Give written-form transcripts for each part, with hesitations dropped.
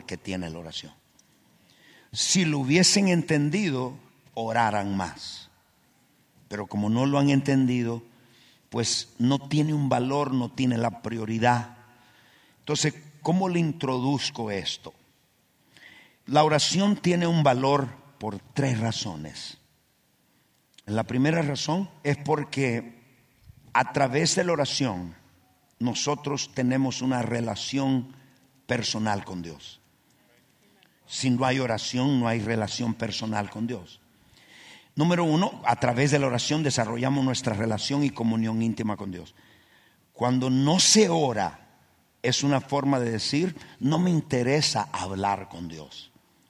valor que tiene la oración. Si lo hubiesen entendido, oraran más. Pero como no lo han entendido, pues no tiene un valor, no tiene la prioridad. Entonces, ¿cómo le introduzco esto? La oración tiene un valor por 3 razones. La primera razón es porque a través de la oración nosotros tenemos una relación personal con Dios. Si no hay oración, no hay relación personal con Dios. Número 1, a través de la oración desarrollamos nuestra relación y comunión íntima con Dios. Cuando no se ora, es una forma de decir, no me interesa hablar con Dios.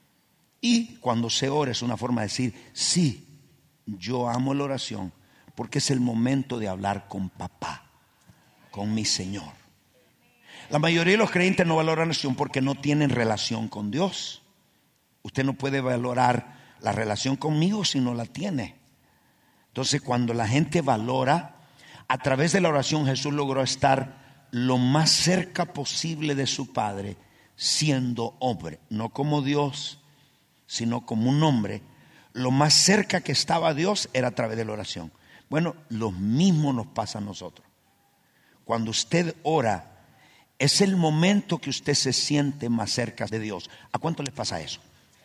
Y cuando se ora es una forma de decir, sí, yo amo la oración porque es el momento de hablar con papá, con mi Señor. La mayoría de los creyentes no valoran la oración porque no tienen relación con Dios. Usted no puede valorar la relación conmigo si no la tiene. Entonces, cuando la gente valora, a través de la oración Jesús logró estar lo más cerca posible de su Padre, siendo hombre, no como Dios, sino como un hombre. Lo más cerca que estaba Dios era a través de la oración. Bueno, lo mismo nos pasa a nosotros. Cuando usted ora, es el momento que usted se siente más cerca de Dios. ¿A cuánto les pasa eso?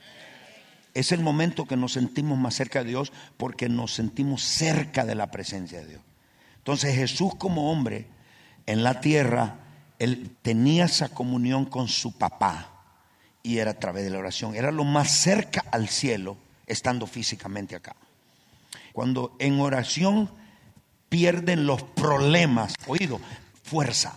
Es el momento que nos sentimos más cerca de Dios porque nos sentimos cerca de la presencia de Dios. Entonces Jesús como hombre en la tierra, Él tenía esa comunión con su papá y era a través de la oración. Era lo más cerca al cielo estando físicamente acá. Cuando en oración pierden los problemas, oído, fuerza.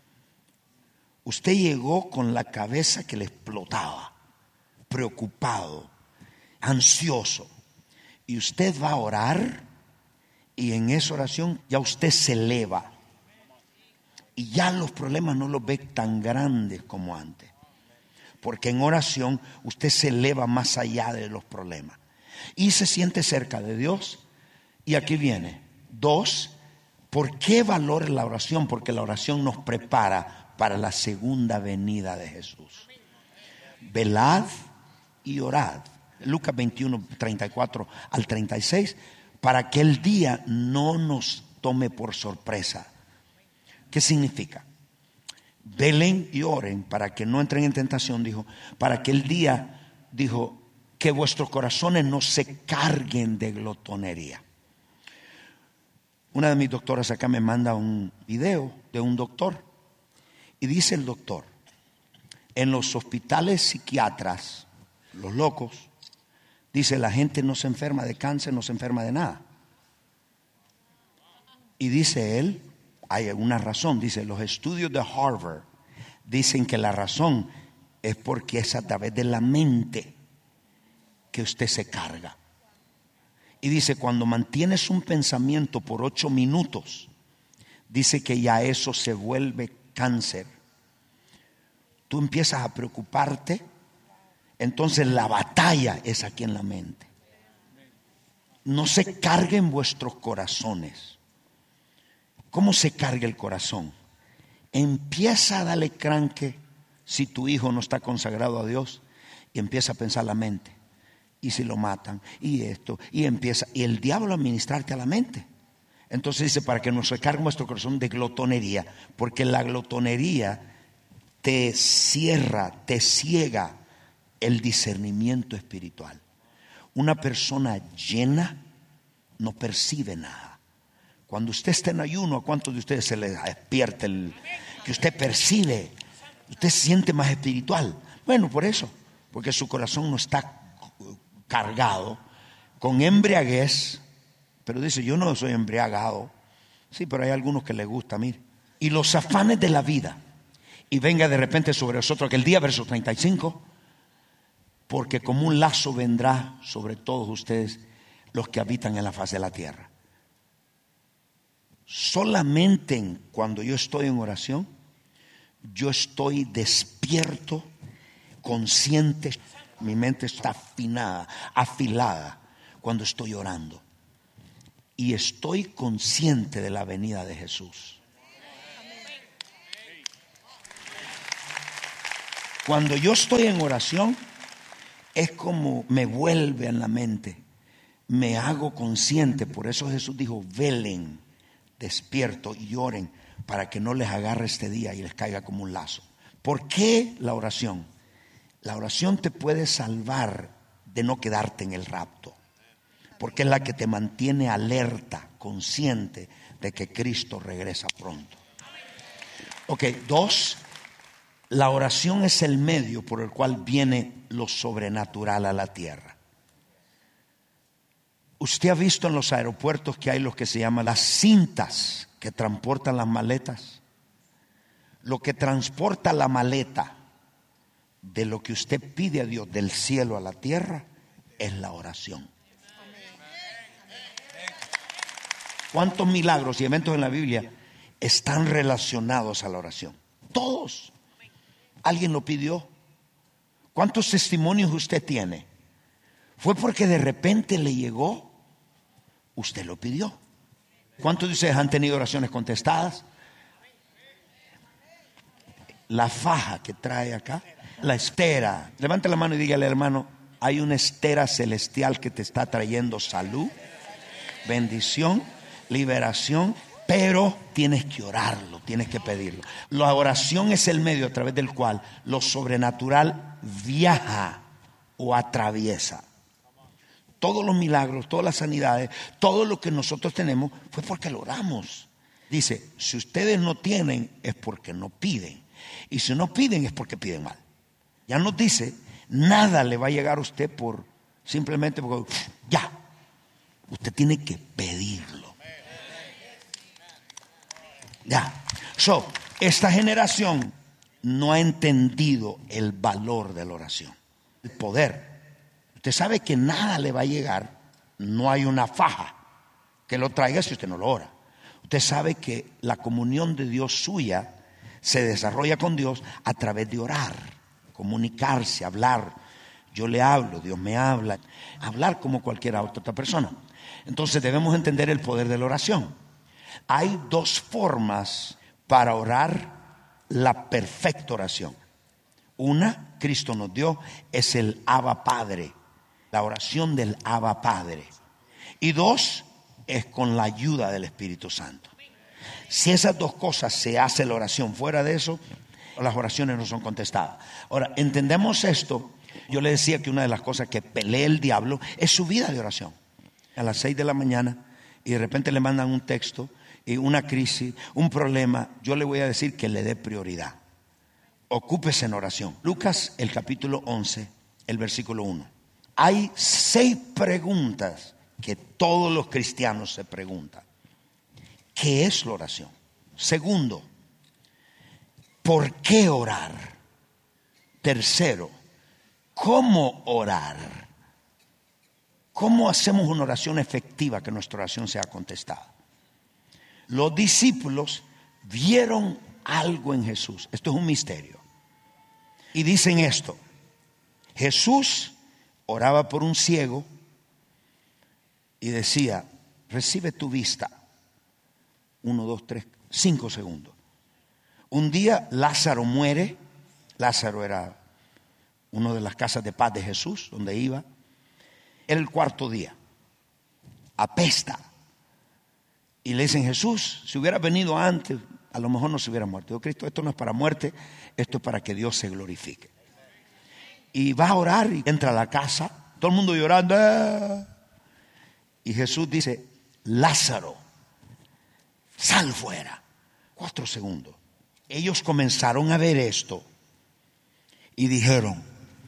Usted llegó con la cabeza que le explotaba, preocupado, ansioso, y usted va a orar y en esa oración ya usted se eleva y ya los problemas no los ve tan grandes como antes, porque en oración usted se eleva más allá de los problemas y se siente cerca de Dios. Y aquí viene 2, ¿por qué valora la oración? Porque la oración nos prepara para la segunda venida de Jesús. Velad y orad. Lucas 21, 34 al 36, para que el día no nos tome por sorpresa. ¿Qué significa? Velen y oren para que no entren en tentación, dijo, para que el día, dijo, que vuestros corazones no se carguen de glotonería. Una de mis doctoras acá me manda un video de un doctor y dice el doctor, en los hospitales psiquiatras, los locos, dice, la gente no se enferma de cáncer, no se enferma de nada. Y dice él, hay una razón, dice, los estudios de Harvard dicen que la razón es porque es a través de la mente que usted se carga. Y dice, cuando mantienes un pensamiento por 8 minutos, dice que ya eso se vuelve cáncer. Tú empiezas a preocuparte. Entonces la batalla es aquí en la mente. No se carguen vuestros corazones. ¿Cómo se carga el corazón? Empieza a darle cranque si tu hijo no está consagrado a Dios y empieza a pensar la mente. Y si lo matan y esto y empieza y el diablo a ministrarte a la mente. Entonces dice, para que no se cargue vuestro corazón de glotonería, porque la glotonería te cierra, te ciega el discernimiento espiritual. Una persona llena no percibe nada. Cuando usted está en ayuno, ¿a cuántos de ustedes se le despierta que usted percibe? Usted se siente más espiritual. Bueno, por eso, porque su corazón no está cargado con embriaguez. Pero dice, yo no soy embriagado. Sí, pero hay algunos que les gusta, mire. Y los afanes de la vida. Y venga de repente sobre nosotros aquel día, verso 35. Porque como un lazo vendrá sobre todos ustedes los que habitan en la faz de la tierra. Solamente cuando yo estoy en oración, yo estoy despierto, consciente, mi mente está afilada cuando estoy orando. Y estoy consciente de la venida de Jesús. Cuando yo estoy en oración, es como me vuelve en la mente, me hago consciente. Por eso Jesús dijo: velen, despierto y oren, para que no les agarre este día y les caiga como un lazo. ¿Por qué la oración? La oración te puede salvar de no quedarte en el rapto, porque es la que te mantiene alerta, consciente de que Cristo regresa pronto. Ok, 2, la oración es el medio por el cual viene lo sobrenatural a la tierra. Usted ha visto en los aeropuertos que hay lo que se llaman las cintas que transportan las maletas. Lo que transporta la maleta de lo que usted pide a Dios del cielo a la tierra es la oración. ¿Cuántos milagros y eventos en la Biblia están relacionados a la oración? Todos. ¿Alguien lo pidió? ¿Cuántos testimonios usted tiene? ¿Fue porque de repente le llegó? Usted lo pidió. ¿Cuántos de ustedes han tenido oraciones contestadas? La faja que trae acá, la estera. Levante la mano y dígale: hermano, hay una estera celestial que te está trayendo salud, bendición, liberación, pero tienes que orarlo, tienes que pedirlo. La oración es el medio a través del cual lo sobrenatural viaja o atraviesa. Todos los milagros, todas las sanidades, todo lo que nosotros tenemos fue porque lo oramos. Dice: si ustedes no tienen es porque no piden, y si no piden es porque piden mal. Ya nos dice: nada le va a llegar a usted por simplemente porque ya. Usted tiene que pedirlo. Ya. Esta generación no ha entendido el valor de la oración, el poder. Usted sabe que nada le va a llegar, no hay una faja que lo traiga si usted no lo ora. Usted sabe que la comunión de Dios suya se desarrolla con Dios a través de orar, comunicarse, hablar. Yo le hablo, Dios me habla, hablar como cualquier otra persona. Entonces debemos entender el poder de la oración. Hay 2 formas para orar la perfecta oración. Una, Cristo nos dio, es el Abba Padre, la oración del Abba Padre. Y 2, es con la ayuda del Espíritu Santo. Si esas 2 cosas se hace la oración, fuera de eso, las oraciones no son contestadas. Ahora, entendemos esto. Yo le decía que una de las cosas que pelea el diablo es su vida de oración. A las 6 de la mañana y de repente le mandan un texto y una crisis, un problema. Yo le voy a decir que le dé prioridad. Ocúpese en oración. Lucas, el capítulo 11, el versículo 1. Hay 6 preguntas que todos los cristianos se preguntan. ¿Qué es la oración? Segundo, ¿por qué orar? Tercero, ¿cómo orar? ¿Cómo hacemos una oración efectiva, que nuestra oración sea contestada? Los discípulos vieron algo en Jesús. Esto es un misterio. Y dicen esto: Jesús oraba por un ciego y decía: recibe tu vista. 1, 2, 3, 5 segundos. Un día Lázaro muere. Lázaro era una de las casas de paz de Jesús, donde iba. Era el 4.º día. Apesta. Y le dicen: Jesús, si hubiera venido antes, a lo mejor no se hubiera muerto. Yo, Cristo, esto no es para muerte, esto es para que Dios se glorifique. Y va a orar y entra a la casa, todo el mundo llorando. Y Jesús dice: Lázaro, sal fuera. 4 segundos. Ellos comenzaron a ver esto y dijeron: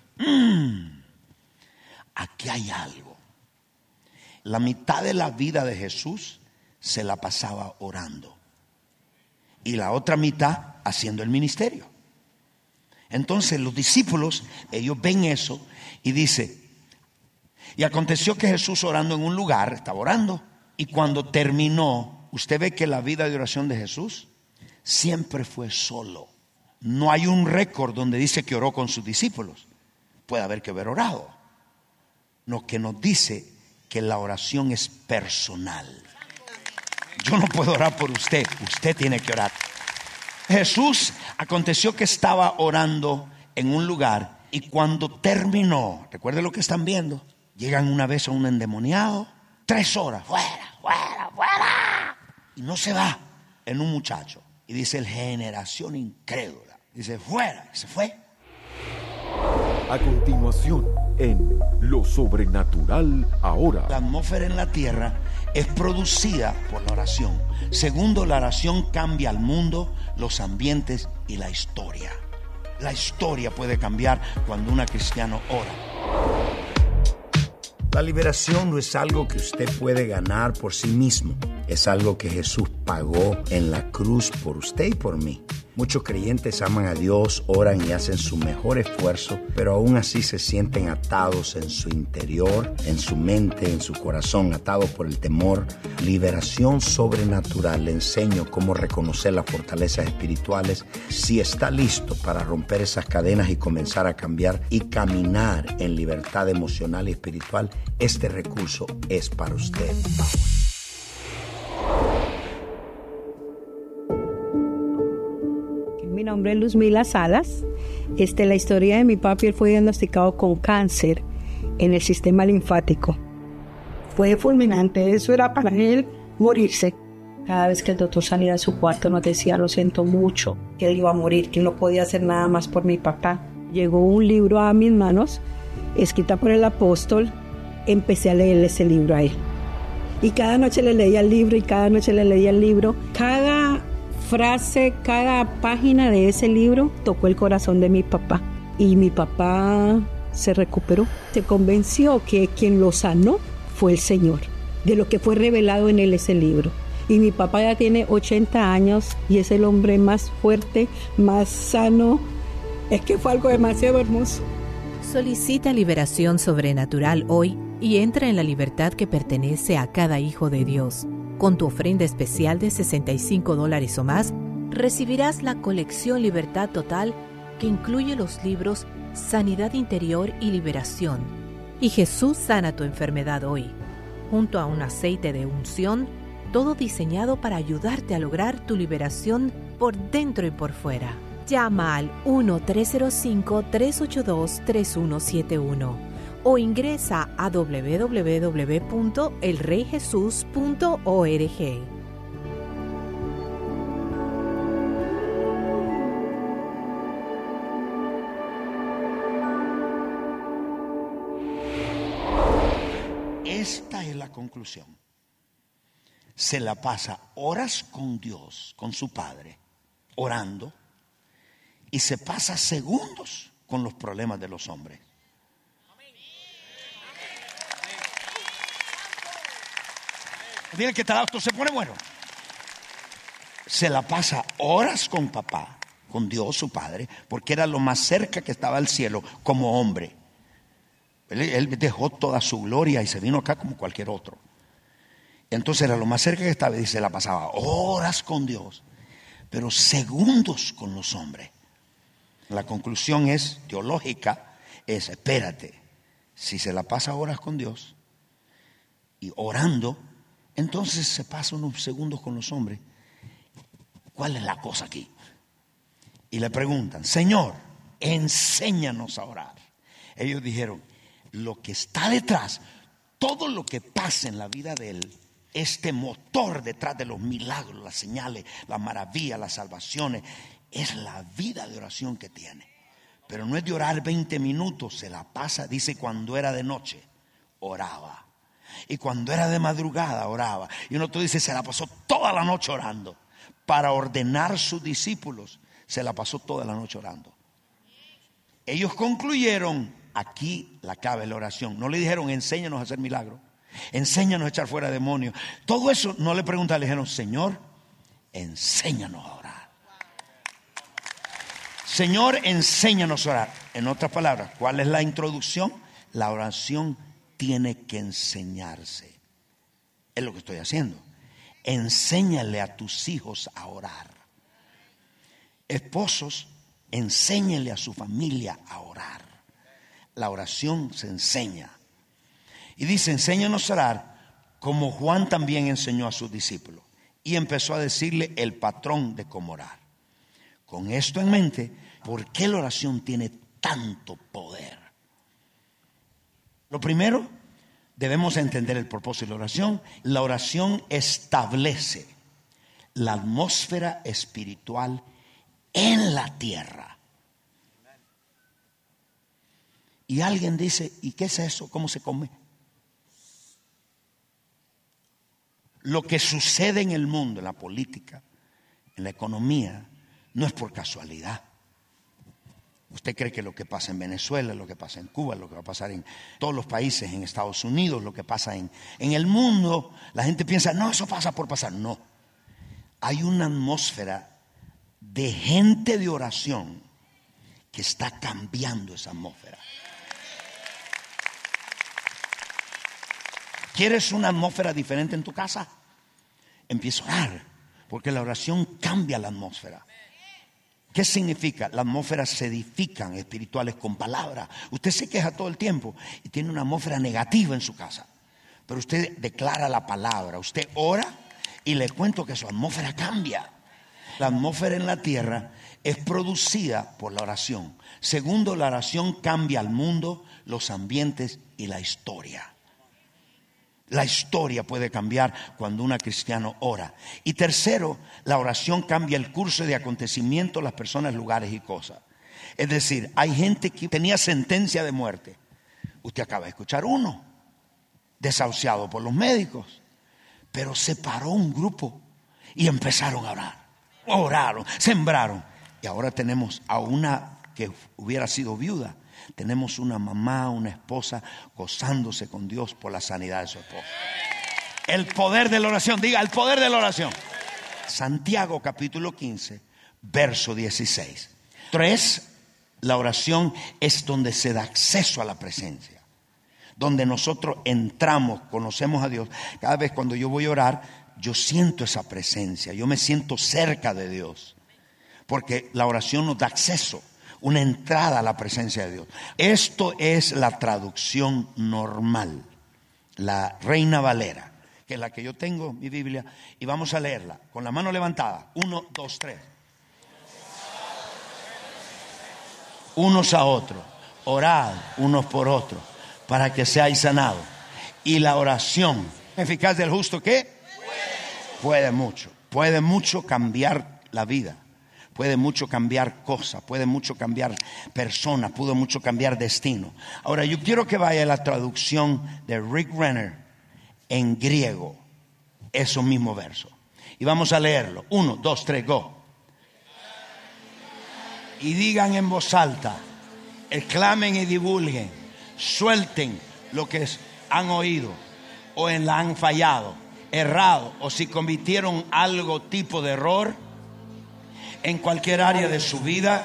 aquí hay algo. La mitad de la vida de Jesús se la pasaba orando y la otra mitad haciendo el ministerio. Entonces los discípulos, ellos ven eso y dice: y aconteció que Jesús, orando en un lugar, estaba orando, y cuando terminó, usted ve que la vida de oración de Jesús siempre fue solo. No hay un récord donde dice que oró con sus discípulos. Puede haber que haber orado. Lo que nos dice que la oración es personal. Yo no puedo orar por usted, usted tiene que orar. Jesús, aconteció que estaba orando en un lugar y cuando terminó, recuerden lo que están viendo, llegan una vez a un endemoniado, 3 horas, fuera, fuera, fuera, y no se va en un muchacho. Y dice el generación incrédula, dice fuera, y se fue. A continuación, en Lo Sobrenatural Ahora. La atmósfera en la tierra es producida por la oración. Segundo, la oración cambia el mundo, los ambientes y la historia. La historia puede cambiar cuando un cristiano ora. La liberación no es algo que usted puede ganar por sí mismo. Es algo que Jesús pagó en la cruz por usted y por mí. Muchos creyentes aman a Dios, oran y hacen su mejor esfuerzo, pero aún así se sienten atados en su interior, en su mente, en su corazón, atados por el temor. Liberación sobrenatural. Le enseño cómo reconocer las fortalezas espirituales. Si está listo para romper esas cadenas y comenzar a cambiar y caminar en libertad emocional y espiritual, este recurso es para usted. Mi nombre es Luzmila Salas. La historia de mi papi, él fue diagnosticado con cáncer en el sistema linfático. Fue fulminante, eso era para él morirse. Cada vez que el doctor salía de su cuarto nos decía, lo siento mucho, que él iba a morir, que él no podía hacer nada más por mi papá. Llegó un libro a mis manos, escrita por el apóstol. Empecé a leer ese libro a él. Y cada noche le leía el libro y cada noche le leía el libro. Cada frase, cada página de ese libro tocó el corazón de mi papá. Y mi papá se recuperó. Se convenció que quien lo sanó fue el Señor, de lo que fue revelado en él ese libro. Y mi papá ya tiene 80 años y es el hombre más fuerte, más sano. Es que fue algo demasiado hermoso. Solicita liberación sobrenatural hoy y entra en la libertad que pertenece a cada hijo de Dios. Con tu ofrenda especial de $65 o más, recibirás la colección Libertad Total, que incluye los libros Sanidad Interior y Liberación y Jesús sana tu enfermedad hoy, junto a un aceite de unción, todo diseñado para ayudarte a lograr tu liberación por dentro y por fuera. Llama al 1-305-382-3171 o ingresa a www.elreyjesus.org. Esta es la conclusión. Se la pasa horas con Dios, con su Padre, orando, y se pasa segundos con los problemas de los hombres. Miren que tal, esto se pone bueno. Se la pasa horas con papá, con Dios su Padre, porque era lo más cerca que estaba al cielo como hombre. Él dejó toda su gloria y se vino acá como cualquier otro. Entonces era lo más cerca que estaba y se la pasaba horas con Dios, pero segundos con los hombres. La conclusión es teológica, es espérate, si se la pasa horas con Dios y orando, entonces se pasa unos segundos con los hombres. ¿Cuál es la cosa aquí? Y le preguntan, Señor, enséñanos a orar. Ellos dijeron, lo que está detrás, todo lo que pasa en la vida de él, este motor detrás de los milagros, las señales, las maravillas, las salvaciones, es la vida de oración que tiene. Pero no es de orar 20 minutos, se la pasa, dice, cuando era de noche, oraba. Y cuando era de madrugada, oraba. Y uno dice, se la pasó toda la noche orando. Para ordenar sus discípulos, se la pasó toda la noche orando. Ellos concluyeron, aquí la clave de la oración. No le dijeron, enséñanos a hacer milagros, enséñanos a echar fuera demonios. Todo eso no le preguntaron, le dijeron, Señor, enséñanos a orar. Señor, enséñanos a orar. En otras palabras, ¿cuál es la introducción? La oración tiene que enseñarse. Es lo que estoy haciendo. Enséñale a tus hijos a orar. Esposos, enséñale a su familia a orar. La oración se enseña. Y dice, enséñanos a orar como Juan también enseñó a sus discípulos. Y empezó a decirle el patrón de cómo orar. Con esto en mente, ¿por qué la oración tiene tanto poder? Lo primero, debemos entender el propósito de la oración. La oración establece la atmósfera espiritual en la tierra. Y alguien dice, ¿y qué es eso? ¿Cómo se come? Lo que sucede en el mundo, en la política, en la economía, no es por casualidad. Usted cree que lo que pasa en Venezuela, lo que pasa en Cuba, lo que va a pasar en todos los países, en Estados Unidos, lo que pasa en el mundo, la gente piensa, no, eso pasa por pasar. No, hay una atmósfera de gente de oración que está cambiando esa atmósfera. ¿Quieres una atmósfera diferente en tu casa? Empieza a orar, porque la oración cambia la atmósfera. ¿Qué significa? Las atmósferas se edifican espirituales con palabras. Usted se queja todo el tiempo y tiene una atmósfera negativa en su casa, pero usted declara la palabra, usted ora y le cuento que su atmósfera cambia. La atmósfera en la tierra es producida por la oración. Segundo, la oración cambia el mundo, los ambientes y la historia. La historia puede cambiar cuando un cristiano ora. Y tercero, la oración cambia el curso de acontecimientos, las personas, lugares y cosas. Es decir, hay gente que tenía sentencia de muerte. Usted acaba de escuchar uno, desahuciado por los médicos. Pero se paró un grupo y empezaron a orar. Oraron, sembraron. Y ahora tenemos a una que hubiera sido viuda. Tenemos una mamá, una esposa gozándose con Dios por la sanidad de su esposo. El poder de la oración, diga el poder de la oración. Santiago capítulo 15, verso 16. 3, la oración es donde se da acceso a la presencia. Donde nosotros entramos, conocemos a Dios. Cada vez cuando yo voy a orar, yo siento esa presencia. Yo me siento cerca de Dios. Porque la oración nos da acceso, una entrada a la presencia de Dios. Esto es la traducción normal, la Reina Valera, que es la que yo tengo, mi Biblia, y vamos a leerla con la mano levantada. 1, 2, 3. Unos a otros, orad unos por otros, para que seáis sanados. Y la oración eficaz del justo, ¿qué? Puede mucho cambiar la vida. Puede mucho cambiar cosas, puede mucho cambiar personas, puede mucho cambiar destino. Ahora yo quiero que vaya a la traducción de Rick Renner en griego, esos mismos versos. Y vamos a leerlo. 1, 2, 3, go. Y digan en voz alta, exclamen y divulguen, suelten lo que han oído o en la han fallado, errado, o si cometieron algo tipo de error en cualquier área de su vida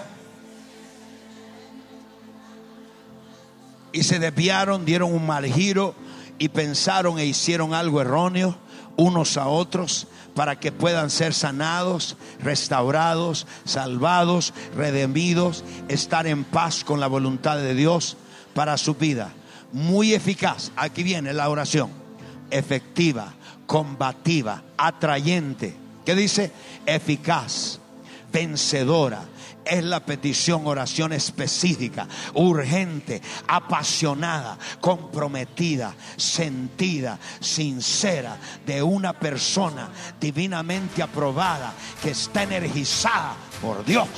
y se desviaron, dieron un mal giro y pensaron e hicieron algo erróneo unos a otros, para que puedan ser sanados, restaurados, salvados, redimidos, estar en paz con la voluntad de Dios para su vida. Muy eficaz, aquí viene la oración, efectiva, combativa, atrayente. ¿Qué dice? Eficaz, vencedora. Es la petición, oración específica, urgente, apasionada, comprometida, sentida, sincera, de una persona divinamente aprobada que está energizada por Dios.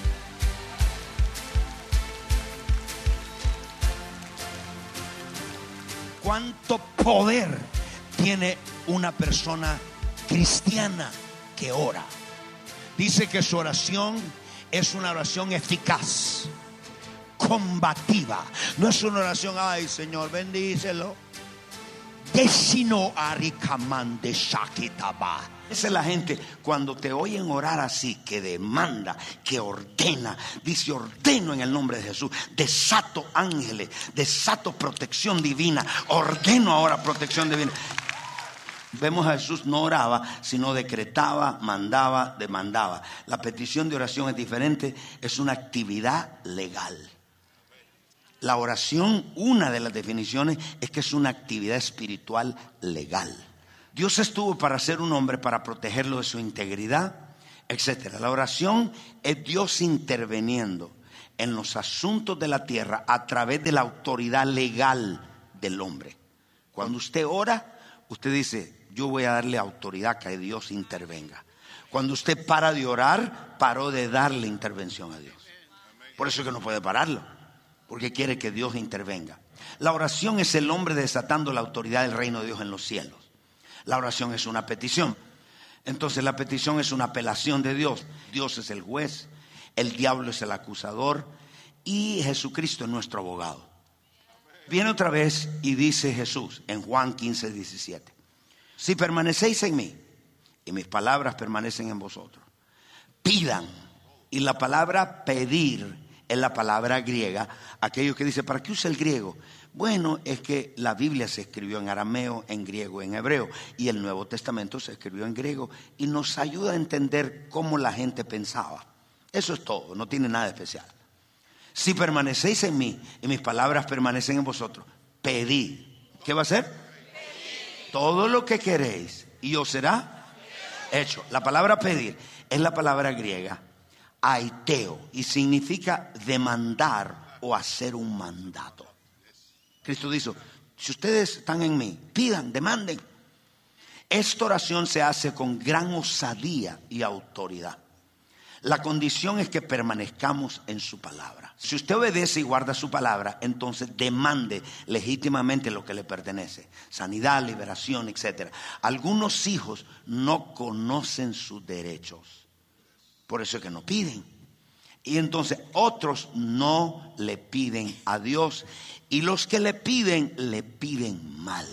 ¿Cuánto poder tiene una persona cristiana que ora? Dice que su oración es una oración eficaz, combativa. No es una oración, ay Señor, bendícelo. Desino arikamande shakitaba. Esa es la gente cuando te oyen orar así, que demanda, que ordena. Dice, ordeno en el nombre de Jesús, desato ángeles, desato protección divina, ordeno ahora protección divina. Vemos a Jesús no oraba, sino decretaba, mandaba, demandaba. La petición de oración es diferente, es una actividad legal. La oración, una de las definiciones es que es una actividad espiritual legal. Dios estuvo para ser un hombre, para protegerlo de su integridad, etc. La oración es Dios interviniendo en los asuntos de la tierra a través de la autoridad legal del hombre. Cuando usted ora, usted dice, yo voy a darle autoridad a que Dios intervenga. Cuando usted para de orar, paró de darle intervención a Dios. Por eso es que no puede pararlo, porque quiere que Dios intervenga. La oración es el hombre desatando la autoridad del reino de Dios en los cielos. La oración es una petición. Entonces la petición es una apelación de Dios. Dios es el juez, el diablo es el acusador y Jesucristo es nuestro abogado. Viene otra vez y dice Jesús en Juan 15:17: si permanecéis en mí y mis palabras permanecen en vosotros, pidan. Y la palabra pedir es la palabra griega. Aquellos que dicen, ¿para qué usa el griego? Bueno, es que la Biblia se escribió en arameo, en griego, en hebreo, y el Nuevo Testamento se escribió en griego, y nos ayuda a entender cómo la gente pensaba. Eso es todo, no tiene nada especial. Si permanecéis en mí y mis palabras permanecen en vosotros, pedid. ¿Qué va a hacer? Pedir. Todo lo que queréis y os será hecho. La palabra pedir es la palabra griega aiteo y significa demandar o hacer un mandato. Cristo dijo, si ustedes están en mí, pidan, demanden. Esta oración se hace con gran osadía y autoridad. La condición es que permanezcamos en su palabra. Si usted obedece y guarda su palabra, entonces demande legítimamente lo que le pertenece. Sanidad, liberación, etc. Algunos hijos no conocen sus derechos. Por eso es que no piden. Y entonces otros no le piden a Dios. Y los que le piden mal.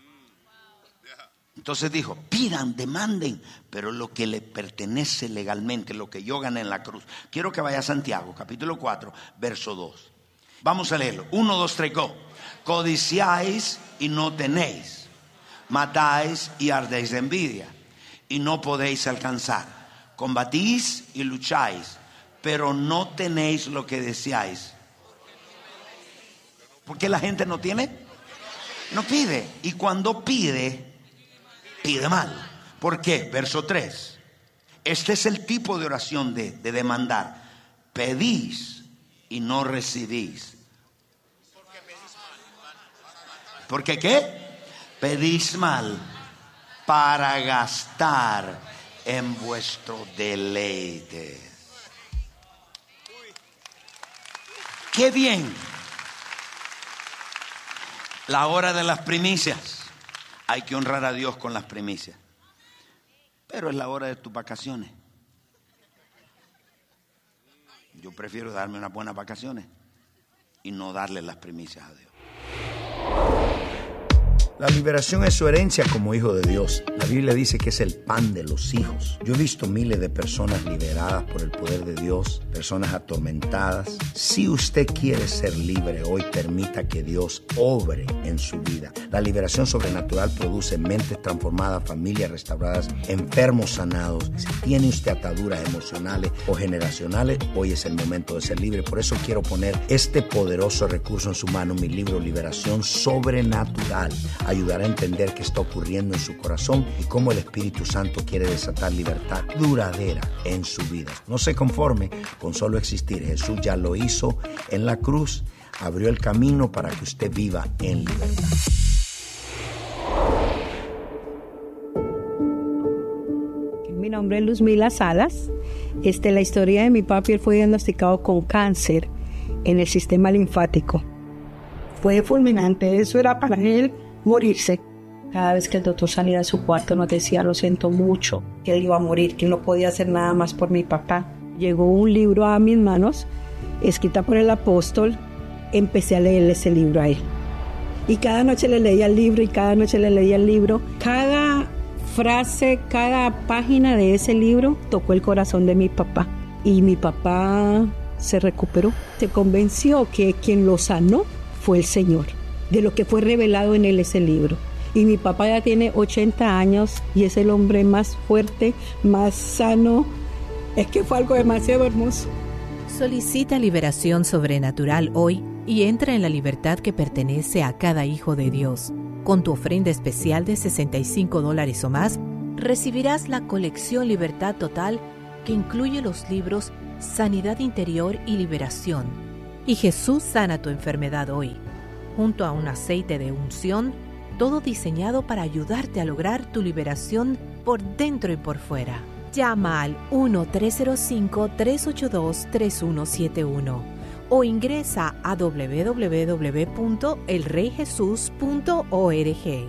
Entonces dijo, pidan, demanden, pero lo que le pertenece legalmente, lo que yo gané en la cruz. Quiero que vaya a Santiago, capítulo 4, verso 2. Vamos a leerlo. 1, 2, 3, go. Codiciáis y no tenéis. Matáis y ardéis de envidia y no podéis alcanzar. Combatís y lucháis, pero no tenéis lo que deseáis. ¿Por qué la gente no tiene? No pide. Y cuando pide mal. ¿Por qué? Verso 3. Este es el tipo de oración de demandar. Pedís y no recibís. ¿Por qué qué? Pedís mal para gastar en vuestro deleite. ¡Qué bien! La hora de las primicias. Hay que honrar a Dios con las primicias. Pero es la hora de tus vacaciones. Yo prefiero darme unas buenas vacaciones y no darle las primicias a Dios. La liberación es su herencia como hijo de Dios. La Biblia dice que es el pan de los hijos. Yo he visto miles de personas liberadas por el poder de Dios, personas atormentadas. Si usted quiere ser libre hoy, permita que Dios obre en su vida. La liberación sobrenatural produce mentes transformadas, familias restauradas, enfermos sanados. Si tiene usted ataduras emocionales o generacionales, hoy es el momento de ser libre. Por eso quiero poner este poderoso recurso en su mano, mi libro Liberación Sobrenatural. Ayudará a entender qué está ocurriendo en su corazón y cómo el Espíritu Santo quiere desatar libertad duradera en su vida. No se conforme con solo existir. Jesús ya lo hizo en la cruz, abrió el camino para que usted viva en libertad. Mi nombre es Luzmila Salas. La historia de mi papi, él fue diagnosticado con cáncer en el sistema linfático. Fue fulminante, eso era para él morirse. Cada vez que el doctor salía de su cuarto nos decía, lo siento mucho, que él iba a morir, que él no podía hacer nada más por mi papá. Llegó un libro a mis manos, escrita por el apóstol. Empecé a leer ese libro a él. Y cada noche le leía el libro y cada noche le leía el libro. Cada frase, cada página de ese libro tocó el corazón de mi papá. Y mi papá se recuperó. Se convenció que quien lo sanó fue el Señor, de lo que fue revelado en él ese libro. Y mi papá ya tiene 80 años y es el hombre más fuerte, más sano. Es que fue algo demasiado hermoso. Solicita liberación sobrenatural hoy y entra en la libertad que pertenece a cada hijo de Dios. Con tu ofrenda especial de $65 o más, recibirás la colección Libertad Total, que incluye los libros sanidad interior y liberación. Y Jesús sana tu enfermedad hoy, junto a un aceite de unción, todo diseñado para ayudarte a lograr tu liberación por dentro y por fuera. Llama al 1-305-382-3171 o ingresa a www.elreyjesus.org.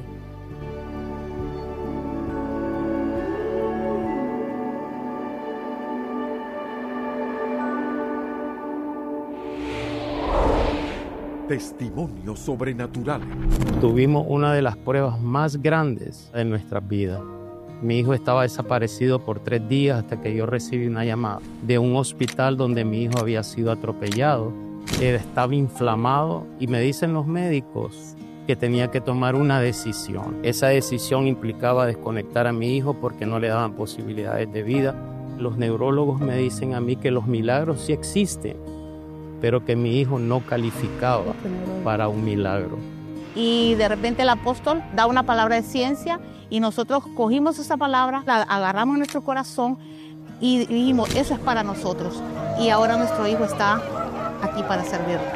Testimonios sobrenaturales. Tuvimos una de las pruebas más grandes de nuestras vidas. Mi hijo estaba desaparecido por 3 días hasta que yo recibí una llamada de un hospital donde mi hijo había sido atropellado. Él estaba inflamado y me dicen los médicos que tenía que tomar una decisión. Esa decisión implicaba desconectar a mi hijo porque no le daban posibilidades de vida. Los neurólogos me dicen a mí que los milagros sí existen, pero que mi hijo no calificaba para un milagro. Y de repente el apóstol da una palabra de ciencia y nosotros cogimos esa palabra, la agarramos en nuestro corazón y dijimos, eso es para nosotros. Y ahora nuestro hijo está aquí para servirlo.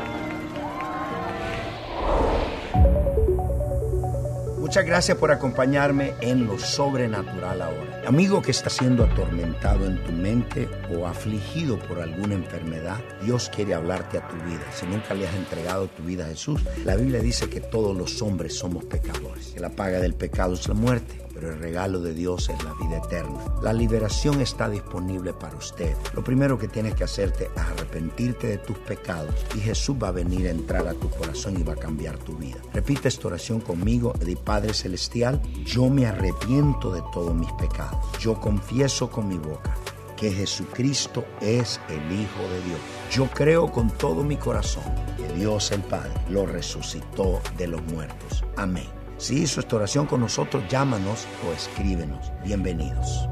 Muchas gracias por acompañarme en Lo Sobrenatural ahora. Amigo que está siendo atormentado en tu mente o afligido por alguna enfermedad, Dios quiere hablarte a tu vida. Si nunca le has entregado tu vida a Jesús, la Biblia dice que todos los hombres somos pecadores, que la paga del pecado es la muerte, pero el regalo de Dios es la vida eterna. La liberación está disponible para usted. Lo primero que tienes que hacerte es arrepentirte de tus pecados y Jesús va a venir a entrar a tu corazón y va a cambiar tu vida. Repite esta oración conmigo. Padre Celestial, yo me arrepiento de todos mis pecados. Yo confieso con mi boca que Jesucristo es el Hijo de Dios. Yo creo con todo mi corazón que Dios el Padre lo resucitó de los muertos. Amén. Si hizo esta oración con nosotros, llámanos o escríbenos. Bienvenidos.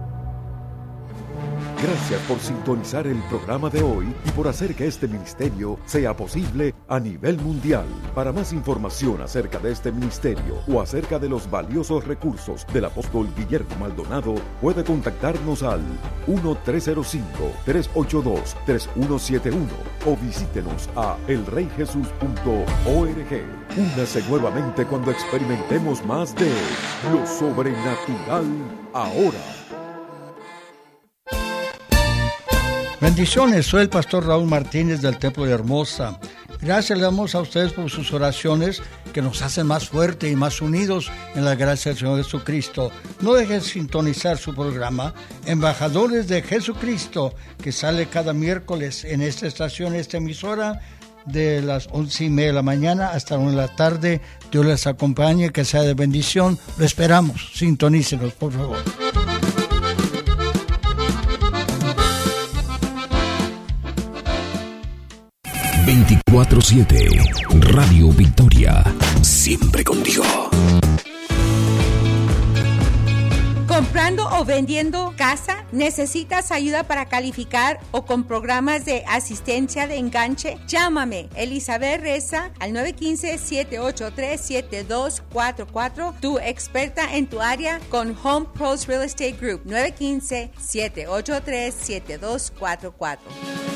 Gracias por sintonizar el programa de hoy y por hacer que este ministerio sea posible a nivel mundial. Para más información acerca de este ministerio o acerca de los valiosos recursos del apóstol Guillermo Maldonado, puede contactarnos al 1-305-382-3171 o visítenos a elreyjesus.org. Únase nuevamente cuando experimentemos más de Lo Sobrenatural ahora. Bendiciones, soy el pastor Raúl Martínez del Templo de Hermosa. Gracias le damos a ustedes por sus oraciones que nos hacen más fuertes y más unidos en la gracia del Señor Jesucristo. No dejen de sintonizar su programa Embajadores de Jesucristo, que sale cada miércoles en esta estación, esta emisora, de las 11:30 de la mañana hasta 1 de la tarde. Dios les acompañe, que sea de bendición. Lo esperamos. Sintonícenos, por favor. Radio Victoria, siempre contigo. ¿Comprando o vendiendo casa? ¿Necesitas ayuda para calificar o con programas de asistencia de enganche? Llámame, Elizabeth Reza, al 915-783-7244, tu experta en tu área con Home Pros Real Estate Group, 915-783-7244.